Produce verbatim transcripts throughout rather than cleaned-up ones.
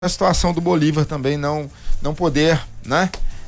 a situação do Bolívar também não, não poder, né,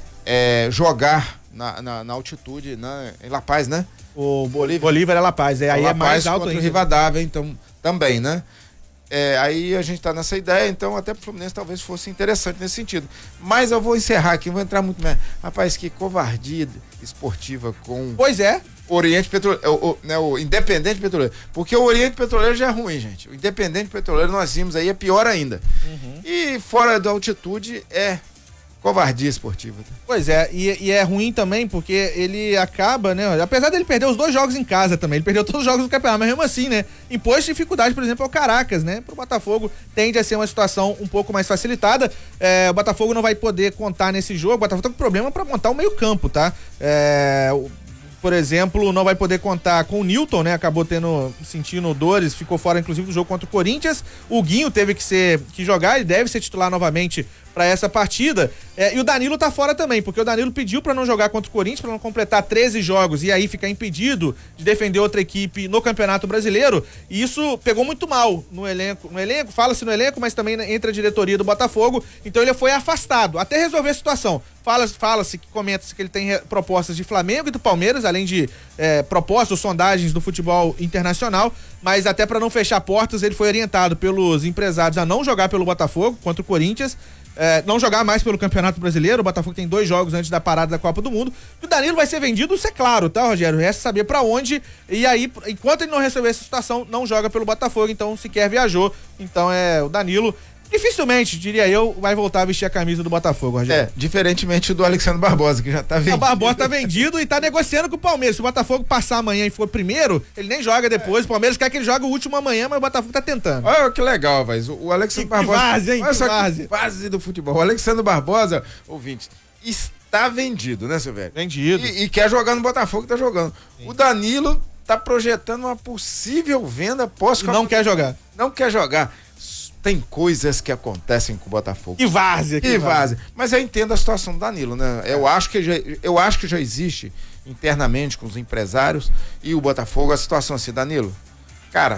é, jogar na, na, na altitude, né, em La Paz, né? O Bolívar, Bolívar é La Paz, é, aí é mais alto ainda. O Rivadavia, então, também, né? É, aí a gente tá nessa ideia, então até pro Fluminense talvez fosse interessante nesse sentido. Mas eu vou encerrar aqui, não vou entrar muito mais. Rapaz, que covardia esportiva com... Pois é. Oriente Petroleiro, o, o, né, o Independente Petroleiro, porque o Oriente Petroleiro já é ruim, gente. O Independente Petroleiro nós vimos aí, é pior ainda. Uhum. E fora da altitude é covardia esportiva. Pois é, e, e é ruim também porque ele acaba, né, apesar dele perder os dois jogos em casa também, ele perdeu todos os jogos do campeonato, mas mesmo assim, né, impôs dificuldade, por exemplo, ao Caracas, né, pro Botafogo tende a ser uma situação um pouco mais facilitada, é, o Botafogo não vai poder contar nesse jogo, o Botafogo tá com problema pra montar o meio campo, tá, é... Por exemplo, não vai poder contar com o Newton, né? Acabou tendo, sentindo dores, ficou fora inclusive do jogo contra o Corinthians. O Guinho teve que ser, que jogar, ele deve ser titular novamente para essa partida. É, e o Danilo tá fora também, porque o Danilo pediu para não jogar contra o Corinthians, para não completar treze jogos e aí ficar impedido de defender outra equipe no Campeonato Brasileiro. E isso pegou muito mal no elenco, no elenco, fala-se no elenco, mas também entre a diretoria do Botafogo. Então ele foi afastado, até resolver a situação. Fala, fala-se que comenta-se que ele tem propostas de Flamengo e do Palmeiras, além de é, propostas, sondagens do futebol internacional, mas até para não fechar portas, ele foi orientado pelos empresários a não jogar pelo Botafogo contra o Corinthians, é, não jogar mais pelo Campeonato Brasileiro. O Botafogo tem dois jogos antes da parada da Copa do Mundo. E o Danilo vai ser vendido, isso é claro, tá, Rogério? Resta saber pra onde. E aí, enquanto ele não resolver essa situação, não joga pelo Botafogo, então sequer viajou. Então é o Danilo. Dificilmente, diria eu, vai voltar a vestir a camisa do Botafogo, Rogério. É, diferentemente do Alexandre Barbosa, que já tá vendido. O Barbosa tá vendido e tá negociando com o Palmeiras. Se o Botafogo passar amanhã e for primeiro, ele nem joga depois. É. O Palmeiras quer que ele jogue o último amanhã, mas o Botafogo tá tentando. Olha que legal, mas o Alexandre que, Barbosa... Que vaze, hein? Olha que só vaze. que vaze do futebol. O Alexandre Barbosa, ouvinte, está vendido, né, seu velho? Vendido. E, e quer jogar no Botafogo, tá jogando. Sim. O Danilo tá projetando uma possível venda pós... Não quer jogar. Não quer jogar. Tem coisas que acontecem com o Botafogo. Que vaze, que vaze. Mas eu entendo a situação do Danilo, né? Eu acho que já, eu acho que já existe internamente com os empresários e o Botafogo a situação assim, Danilo, cara,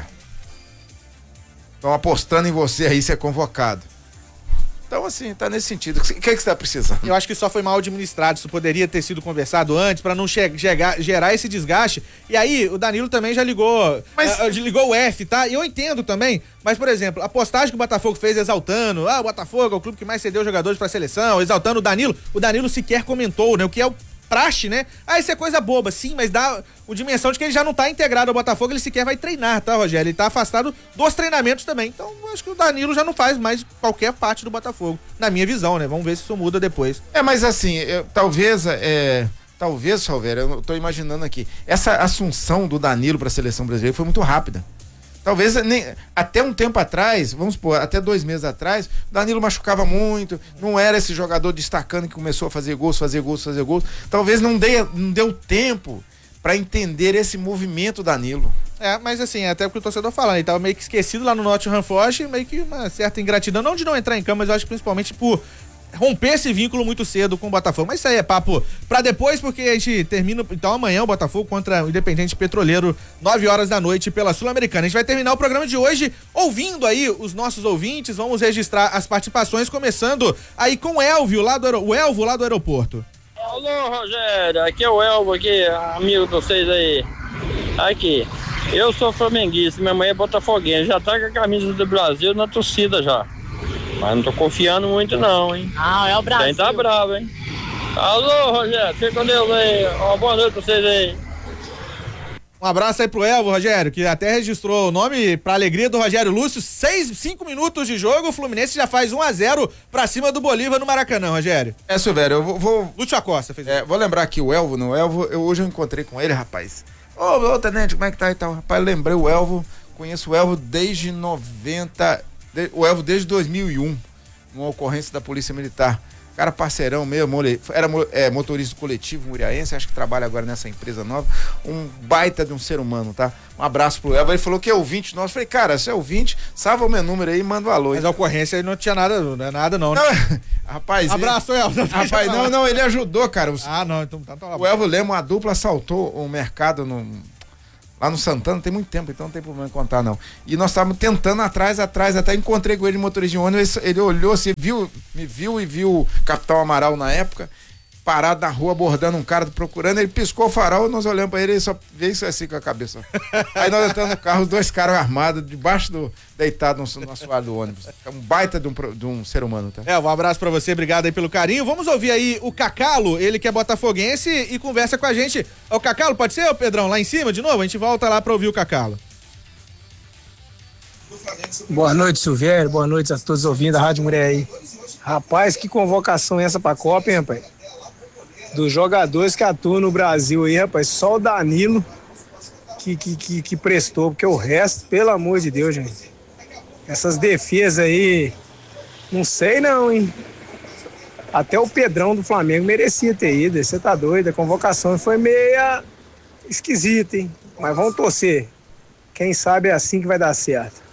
estão apostando em você aí ser convocado. Então, assim, tá nesse sentido. O que, que você tá precisando? Eu acho que só foi mal administrado. Isso poderia ter sido conversado antes para não che- chegar, gerar esse desgaste. E aí, o Danilo também já ligou. Mas... Uh, ligou o F, tá? E eu entendo também. Mas, por exemplo, a postagem que o Botafogo fez exaltando. Ah, o Botafogo é o clube que mais cedeu jogadores pra seleção. Exaltando o Danilo. O Danilo sequer comentou, né? O que é o praxe, né? Ah, isso é coisa boba, sim, mas dá o dimensão de que ele já não tá integrado ao Botafogo, ele sequer vai treinar, tá, Rogério? Ele tá afastado dos treinamentos também. Então, acho que o Danilo já não faz mais qualquer parte do Botafogo, na minha visão, né? Vamos ver se isso muda depois. É, mas assim, eu, talvez, é, talvez, Salveira, eu tô imaginando aqui, essa assunção do Danilo pra seleção brasileira foi muito rápida. Talvez nem, até um tempo atrás, vamos supor, até dois meses atrás, o Danilo machucava muito, não era esse jogador destacando que começou a fazer gols, fazer gols, fazer gols. Talvez não, dê, não deu tempo para entender esse movimento Danilo. É, mas assim, até o que o torcedor falando, ele tava meio que esquecido lá no Nottingham Forest, meio que uma certa ingratidão, não de não entrar em campo, mas eu acho que principalmente por romper esse vínculo muito cedo com o Botafogo. Mas isso aí é papo pra depois, porque a gente termina, então amanhã o Botafogo contra o Independente Petroleiro, nove horas da noite pela Sul-Americana. A gente vai terminar o programa de hoje ouvindo aí os nossos ouvintes, vamos registrar as participações, começando aí com o Elvio, lá do, o Elvo lá do aeroporto. Alô, Rogério, aqui é o Elvo, aqui, amigo de vocês aí. Aqui, eu sou flamenguista, minha mãe é botafoguense, já tá com a camisa do Brasil na torcida já. Mas não tô confiando muito não, hein? Ah, é o Brasil. Quem tá bravo, hein? Alô, Rogério, fica com Deus aí. Uma boa noite pra vocês aí. Um abraço aí pro Elvo, Rogério, que até registrou o nome pra alegria do Rogério Lúcio. Seis, cinco minutos de jogo, o Fluminense já faz um a zero pra cima do Bolívar no Maracanã, Rogério. É, Silvério, eu vou... vou... Lúcio Acosta fez é, vou lembrar aqui o Elvo, no Elvo, eu, hoje eu encontrei com ele, rapaz. Ô, ô, tenente, como é que tá e tal? Rapaz, lembrei o Elvo, conheço o Elvo desde noventa... O Elvo desde dois mil e um, uma ocorrência da Polícia Militar. Cara parceirão mesmo, era é, motorista coletivo muriaense, acho que trabalha agora nessa empresa nova. Um baita de um ser humano, tá? Um abraço pro Elvo. Ele falou que é ouvinte nosso. Falei, cara, se é ouvinte, salva o meu número aí e manda um alô. Mas a ocorrência aí não tinha nada, não é nada não. não rapaz. Abraço, ele, Elvo. Rapaz, não, não, ele ajudou, cara. Os, ah, não, então tá, tá O Elvo Lema, uma dupla assaltou o mercado no... Lá no Santana tem muito tempo, então não tem problema em contar, não. E nós estávamos tentando atrás, atrás, até encontrei com ele motorista de ônibus, ele olhou assim, viu, me viu e viu o Capitão Amaral na época, parado na rua, abordando um cara, procurando, ele piscou o farol, nós olhamos pra ele, ele só veio isso assim com a cabeça. Aí nós entramos no carro, os dois caras armados, debaixo do, deitado no, no assoalho do ônibus. É um baita de um, de um ser humano, tá? É, um abraço pra você, obrigado aí pelo carinho. Vamos ouvir aí o Cacalo, ele que é botafoguense e conversa com a gente. O Cacalo, pode ser, o Pedrão, lá em cima de novo? A gente volta lá pra ouvir o Cacalo. Boa noite, Silvério, boa noite a todos ouvindo a Rádio Mulher aí. Rapaz, que convocação é essa pra Copa, hein, rapaz? Dos jogadores que atuam no Brasil aí, rapaz, só o Danilo que, que, que, que prestou, porque o resto, pelo amor de Deus, gente, essas defesas aí, não sei não, hein? Até o Pedrão do Flamengo merecia ter ido, você tá doido, a convocação foi meia esquisita, hein? Mas vamos torcer, quem sabe é assim que vai dar certo.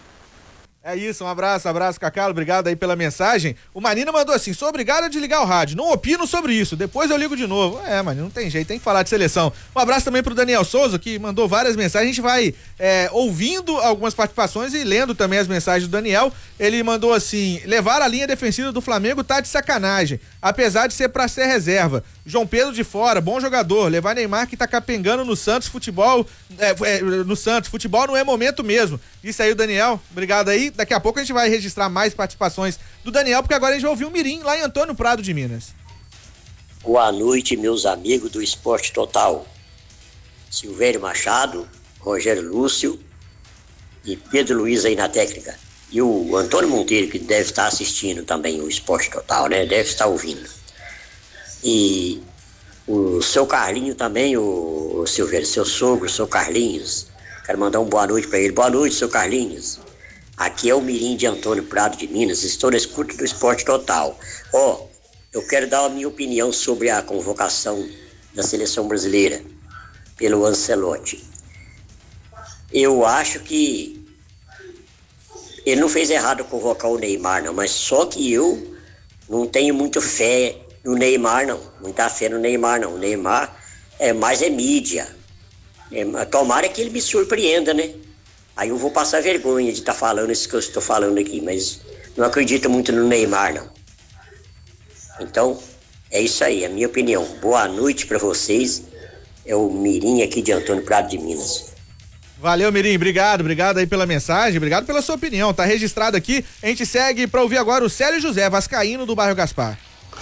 É isso, um abraço, abraço, Cacalo, obrigado aí pela mensagem. O Manino mandou assim, sou obrigado a desligar o rádio, não opino sobre isso, depois eu ligo de novo. É, Manino, não tem jeito, tem que falar de seleção. Um abraço também pro Daniel Souza, que mandou várias mensagens, a gente vai é, ouvindo algumas participações e lendo também as mensagens do Daniel. Ele mandou assim, levar a linha defensiva do Flamengo tá de sacanagem, apesar de ser pra ser reserva. João Pedro de fora, bom jogador, levar Neymar que tá capengando no Santos, futebol, é, é, no Santos, futebol não é momento mesmo. Isso aí o Daniel, obrigado aí. Daqui a pouco a gente vai registrar mais participações do Daniel, porque agora a gente vai ouvir o Mirim lá em Antônio Prado de Minas. Boa noite, meus amigos do Esporte Total. Silvério Machado, Rogério Lúcio e Pedro Luiz aí na técnica. E o Antônio Monteiro, que deve estar assistindo também o Esporte Total, né? Deve estar ouvindo. E o seu Carlinho também, o, o Silvério, seu sogro, o seu Carlinhos. Quero mandar uma boa noite para ele. Boa noite, seu Carlinhos. Aqui é o Mirim de Antônio Prado de Minas, estou na escuta do Esporte Total. Ó, oh, eu quero dar a minha opinião sobre a convocação da seleção brasileira pelo Ancelotti. Eu acho que ele não fez errado convocar o Neymar, não, mas só que eu não tenho muita fé no Neymar, não. Muita fé no Neymar, não. O Neymar é mais é mídia. É, tomara que ele me surpreenda, né? Aí eu vou passar vergonha de estar tá falando isso que eu estou falando aqui, mas não acredito muito no Neymar, não. Então, é isso aí, a minha opinião. Boa noite para vocês. É o Mirim aqui de Antônio Prado de Minas. Valeu, Mirim, obrigado, obrigado aí pela mensagem, obrigado pela sua opinião, tá registrado aqui. A gente segue para ouvir agora o Célio José, vascaíno do bairro Gaspar.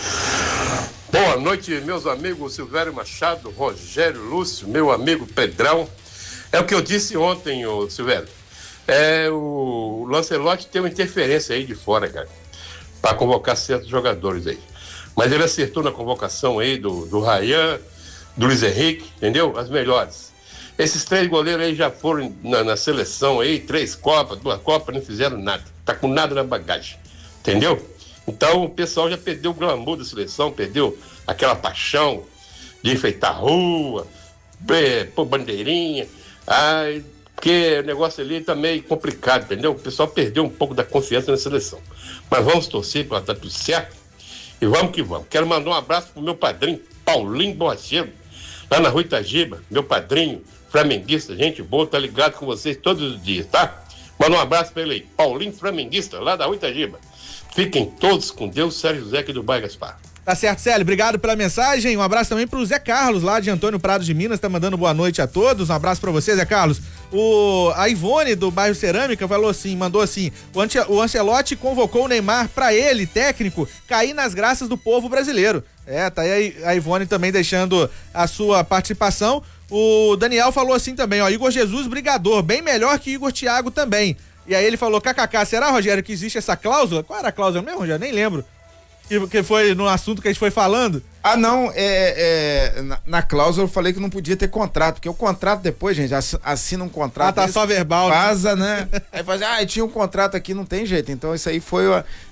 Boa noite, meus amigos Silvério Machado, Rogério Lúcio, meu amigo Pedrão. É o que eu disse ontem, ô Silvério. É, o Lancelotti tem uma interferência aí de fora, cara, para convocar certos jogadores aí. Mas ele acertou na convocação aí do, do Ryan, do Luiz Henrique, entendeu? As melhores. Esses três goleiros aí já foram na, na seleção aí, três Copas, duas Copas, não fizeram nada. Tá com nada na bagagem, entendeu? Então o pessoal já perdeu o glamour da seleção, perdeu aquela paixão de enfeitar a rua, pôr bandeirinha, ai, porque o negócio ali tá meio complicado, entendeu? O pessoal perdeu um pouco da confiança na seleção. Mas vamos torcer para dar tudo certo e vamos que vamos. Quero mandar um abraço pro meu padrinho, Paulinho Borracheiro, lá na Rua Itagiba, meu padrinho, flamenguista, gente boa, tá ligado com vocês todos os dias, tá? Manda um abraço pra ele aí, Paulinho Flamenguista, lá da Rua Itagiba. Fiquem todos com Deus, Sérgio José aqui do Bairro Gaspar. Tá certo, Célio, obrigado pela mensagem, um abraço também pro Zé Carlos, lá de Antônio Prado de Minas, tá mandando boa noite a todos, um abraço pra você, Zé Carlos. O, a Ivone, do bairro Cerâmica, falou assim, mandou assim, o, Ante, o Ancelotti convocou o Neymar pra ele, técnico, cair nas graças do povo brasileiro. É, tá aí a Ivone também deixando a sua participação. O Daniel falou assim também, ó, Igor Jesus brigador, bem melhor que Igor Thiago também. E aí ele falou, kkk, será, Rogério, que existe essa cláusula? Qual era a cláusula mesmo, Rogério? Nem lembro. Que, que foi no assunto que a gente foi falando. Ah, não, é, é na, na cláusula eu falei que não podia ter contrato, porque o contrato depois, gente, assina um contrato. Ah, tá só verbal. Vaza, né? né? Aí faz, ah, tinha um contrato aqui, não tem jeito. Então isso aí foi,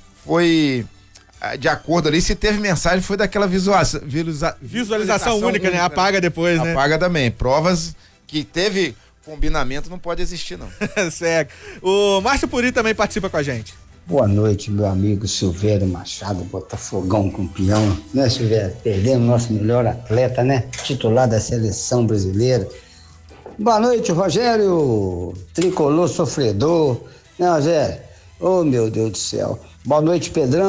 foi de acordo ali, se teve mensagem, foi daquela visualiza, visualiza, visualização, visualização única, única, né? Apaga depois, Apaga né? Apaga também. Provas que teve combinamento não pode existir, não. Certo. O Márcio Puri também participa com a gente. Boa noite, meu amigo Silvério Machado, Botafogão campeão, né, Silvério? Perdemos nosso melhor atleta, né? Titular da seleção brasileira. Boa noite, Rogério, tricolor sofredor, né, Rogério? Oh, meu Deus do céu. Boa noite, Pedrão.